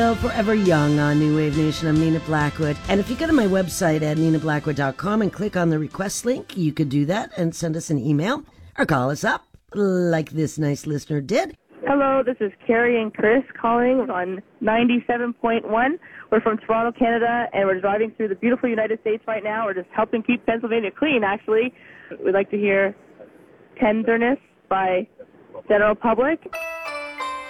Forever Young on New Wave Nation. I'm Nina Blackwood. And if you go to my website at ninablackwood.com and click on the request link, you could do that and send us an email or call us up like this nice listener did. Hello, this is Carrie and Chris calling on 97.1. We're from Toronto, Canada, and we're driving through the beautiful United States right now. We're just helping keep Pennsylvania clean, actually. We'd like to hear Tenderness by General Public.